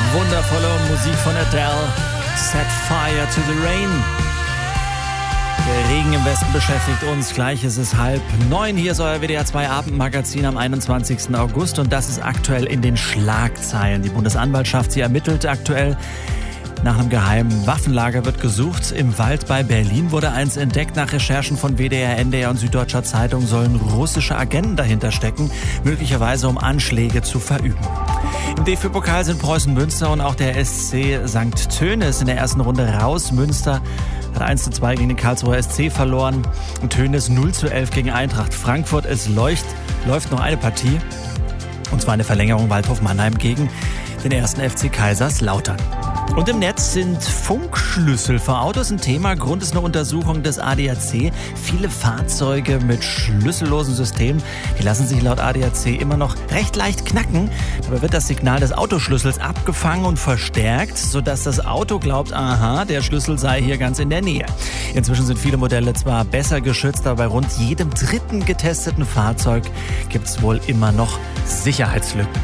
Wundervolle Musik von Adele. Set fire to the rain. Der Regen im Westen beschäftigt uns. Gleich ist es 8:30. Hier ist euer WDR 2 Abendmagazin am 21. August. Und das ist aktuell in den Schlagzeilen. Die Bundesanwaltschaft, sie ermittelt aktuell. Nach einem geheimen Waffenlager wird gesucht. Im Wald bei Berlin wurde eins entdeckt. Nach Recherchen von WDR, NDR und Süddeutscher Zeitung sollen russische Agenten dahinter stecken, möglicherweise um Anschläge zu verüben. Im DFB-Pokal sind Preußen Münster und auch der SC St. Tönnis in der ersten Runde raus. Münster hat 1:2 gegen den Karlsruher SC verloren. Und Tönnis 0:11 gegen Eintracht Frankfurt. Es läuft noch eine Partie. Und zwar eine Verlängerung Waldhof Mannheim gegen den 1. FC Kaiserslautern. Und im Netz sind Funkschlüssel für Autos ein Thema. Grund ist eine Untersuchung des ADAC. Viele Fahrzeuge mit schlüssellosen Systemen, die lassen sich laut ADAC immer noch recht leicht knacken. Dabei wird das Signal des Autoschlüssels abgefangen und verstärkt, sodass das Auto glaubt, aha, der Schlüssel sei hier ganz in der Nähe. Inzwischen sind viele Modelle zwar besser geschützt, aber bei rund jedem dritten getesteten Fahrzeug gibt es wohl immer noch Sicherheitslücken.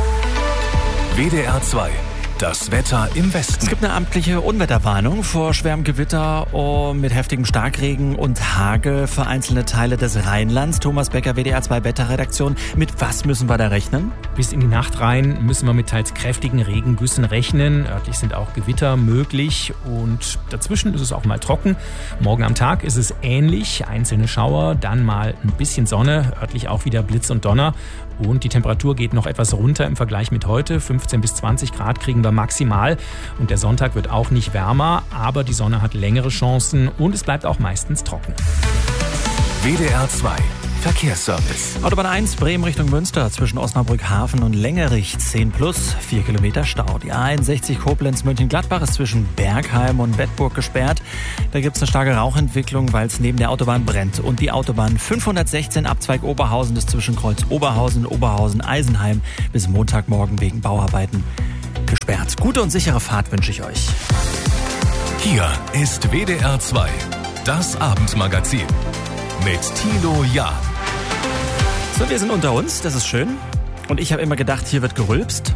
WDR 2. Das Wetter im Westen. Es gibt eine amtliche Unwetterwarnung vor schwerem Gewitter mit heftigem Starkregen und Hagel für einzelne Teile des Rheinlands. Thomas Becker, WDR 2 Wetterredaktion. Mit was müssen wir da rechnen? Bis in die Nacht rein müssen wir mit teils kräftigen Regengüssen rechnen. Örtlich sind auch Gewitter möglich und dazwischen ist es auch mal trocken. Morgen am Tag ist es ähnlich. Einzelne Schauer, dann mal ein bisschen Sonne, örtlich auch wieder Blitz und Donner. Und die Temperatur geht noch etwas runter im Vergleich mit heute. 15 bis 20 Grad kriegen wir maximal. Und der Sonntag wird auch nicht wärmer, aber die Sonne hat längere Chancen und es bleibt auch meistens trocken. WDR 2 Verkehrsservice. Autobahn 1 Bremen Richtung Münster zwischen Osnabrück Hafen und Längerich 10+, 4 Kilometer Stau. Die A61 Koblenz Mönchengladbach ist zwischen Bergheim und Bedburg gesperrt. Da gibt es eine starke Rauchentwicklung, weil es neben der Autobahn brennt. Und die Autobahn 516 Abzweig Oberhausen ist zwischen Kreuz Oberhausen und Oberhausen-Eisenheim bis Montagmorgen wegen Bauarbeiten gesperrt. Gute und sichere Fahrt wünsche ich euch. Hier ist WDR 2, das Abendmagazin mit Thilo Jahn. So, wir sind unter uns, das ist schön. Und ich habe immer gedacht, hier wird gerülpst.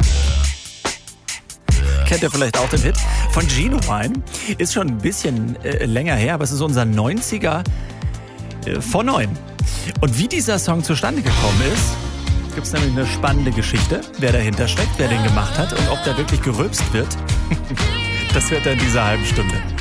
Kennt ihr vielleicht auch den Hit? Von Genuine. Ist schon ein bisschen länger her, aber es ist unser 90er von 9. Und wie dieser Song zustande gekommen ist, gibt es nämlich eine spannende Geschichte, wer dahinter steckt, wer den gemacht hat und ob da wirklich gerülpst wird. Das hört er in dieser halben Stunde.